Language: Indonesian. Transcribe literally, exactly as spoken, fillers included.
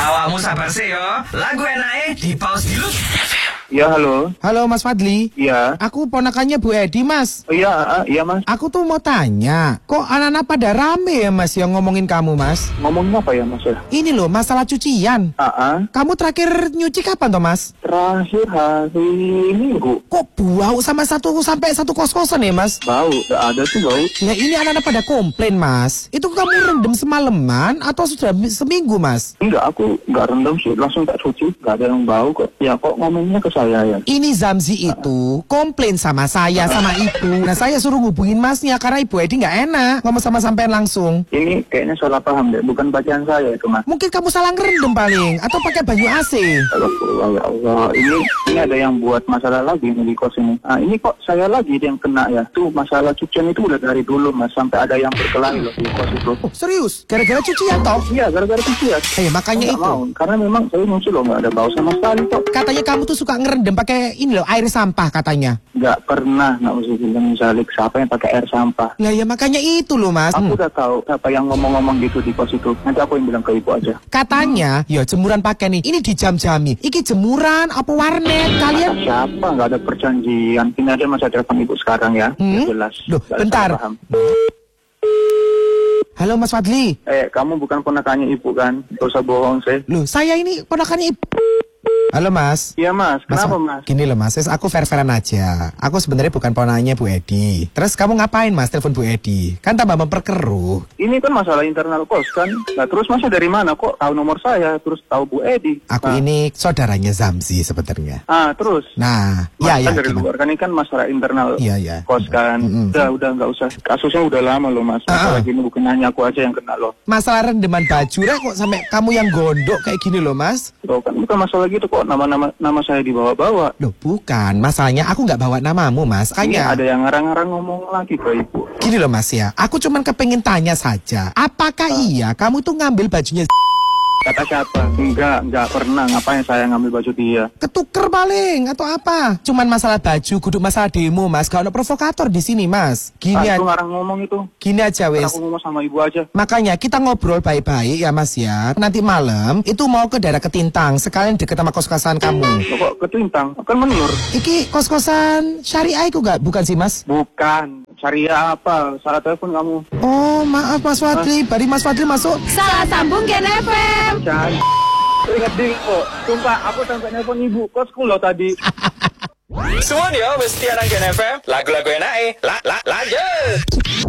Awakmu sabar sih yo. Lagu enake di pause dulu. Iya, halo. Halo Mas Fadli. Iya. Aku ponakannya Bu Edi, Mas. Oh, iya, uh, iya Mas. Aku tuh mau tanya, kok anak-anak pada rame ya Mas yang ngomongin kamu, Mas? Ngomongin apa ya Mas ya? Ini loh, masalah cucian. Ah, uh-uh. Kamu terakhir nyuci kapan toh, Mas? Terakhir hari Minggu. Kok bau sama satu sampai satu kos-kosan ya, Mas? Bau, gak ada tuh bau. Nah, ini anak-anak pada komplain, Mas. Itu kamu rendam semalaman atau sudah seminggu, Mas? Enggak, aku nggak rendam sih, langsung tak cuci. Gak ada yang bau kok. Ya kok ngomongnya ke saya ya? Ini Zamzi itu komplain sama saya, sama ibu. Nah, saya suruh hubungin Masnya karena Ibu Edi nggak enak ngomong sama sampean langsung. Ini kayaknya salah paham deh, bukan bacaan saya itu Mas. Mungkin kamu salah ngerendam paling, atau pakai banyu A C. Allah, ya Allah, ini ini ada yang buat masalah lagi nih di kos ini. Ah, ini kok saya lagi yang kena ya? Tuh masalah cucian itu udah dari dulu Mas, sampai ada yang berkelahi loh di kos itu. Oh, serius? Gara-gara cucian toh? Iya, gara-gara cucian. Eh, makanya Nggak itu. mau, karena memang saya nyuci loh nggak ada bau sama sekali kok. Katanya kamu tuh suka ngerendam pakai ini loh, air sampah katanya. Nggak pernah, nggak usah bilang salik siapa yang pakai air sampah. Lah ya makanya itu loh Mas. Aku Hmm. udah tahu siapa yang ngomong-ngomong gitu di pos itu. Nanti aku yang bilang ke ibu aja. Katanya, ya jemuran pakai nih. Ini dijam-jami. Iki jemuran apa warnet? Kalian Kata siapa? Nggak ada perjanjian. Ini ada masa telepon ibu sekarang ya. Hmm? Ya jelas. Loh, Nggak ada bentar. salah paham. Halo Mas Fadli. Eh, kamu bukan ponakannya ibu kan? Gak usah bohong sih. Loh, saya ini ponakannya Ibu. Halo Mas. Iya Mas, kenapa Mas? Gini loh Mas, aku fair-fairan aja. Aku sebenarnya bukan ponanya Bu Edi. Terus kamu ngapain Mas telepon Bu Edi? Kan tambah memperkeruh. Ini kan masalah internal kos kan. Nah terus Mas dari mana kok tahu nomor saya? Terus tahu Bu Edi? Aku Nah. ini saudaranya Zamzi sebenarnya. Ah terus? Nah, Mas, ya kan ya. dari gimana? luar kan ini kan masalah internal Iya ya. kos kan. Mm-mm. Udah udah nggak usah. Kasusnya udah lama loh Mas. Masalah Ah. gini bukan hanya aku aja yang kena loh. Masalah rendeman baju Rek, kok sampai kamu yang gondok kayak gini loh Mas? Loh kan bukan masalah gitu kok nama-nama nama saya dibawa-bawa. Loh bukan, masalahnya aku nggak bawa namamu Mas. Ini Kayaknya ada yang ngarang-ngarang ngomong lagi ke ibu. gini loh Mas ya. Aku cuman kepengen tanya saja. Apakah iya kamu tuh ngambil bajunya Kata siapa? Enggak, enggak pernah. Ngapain saya ngambil baju dia? ketuker paling atau apa? Cuman masalah baju, kudu masalah demo Mas. Gak ada provokator di sini Mas. Gini Ah, aja, itu ngarang ngomong itu. gini aja Ntar wes. aku ngomong sama ibu aja. Makanya kita ngobrol baik-baik ya Mas ya. Nanti malam itu mau ke daerah Ketintang, sekalian deket sama kos-kosan kamu. Loh, kok ketintang? Kan menur. Iki kos-kosan syariah itu gak? Bukan sih Mas? Bukan. Syariah apa? Salah telepon kamu. Oh maaf Mas Fadli, bari Mas Fadli masuk. Salah sambung Gen F M. Cari. Ingat diri kok. Sumpah, aku sampai nelpon ibu kosku loh tadi. Semuanya mesti anak Gen F M. Lagu-lagu enake. La la lanjut.